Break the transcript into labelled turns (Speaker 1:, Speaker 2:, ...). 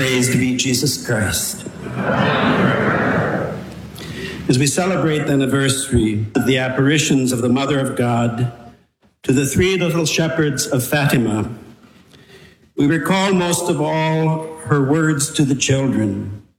Speaker 1: Praised be Jesus Christ. As we celebrate the anniversary of the apparitions of the Mother of God to the three little shepherds of Fatima, we recall most of all her words to the children.